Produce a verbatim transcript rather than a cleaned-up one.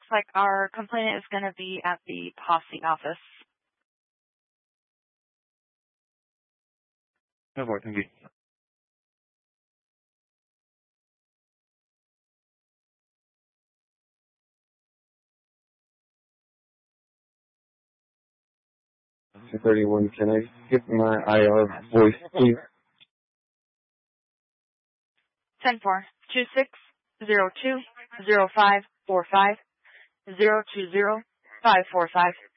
like our complainant is going to be at the Posse office. No more, thank you. thirty-one, can I get my I R voice, please? ten four two six zero two zero five four five zero two zero five four five.